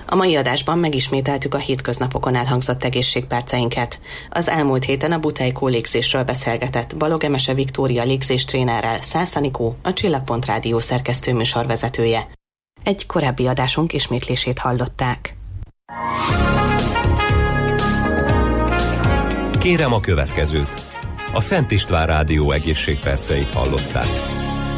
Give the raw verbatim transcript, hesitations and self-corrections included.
A mai adásban megismételtük a hétköznapokon elhangzott egészségperceinket. Az elmúlt héten a Butejkó légzésről beszélgetett Balog Emese Viktória légzéstrénerrel Szász Anikó, a Csillagpont Rádió szerkesztő műsorvezetője. Egy korábbi adásunk ismétlését hallották. Kérem a következőt. A Szent István Rádió egészségperceit hallották.